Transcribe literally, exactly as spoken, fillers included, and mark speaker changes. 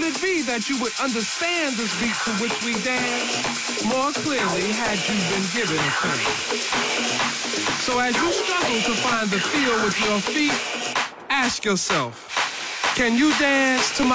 Speaker 1: it be that you would understand this beat to which we dance more clearly had you been given a chance? So as you struggle to find the feel with your feet, ask yourself, can you dance to my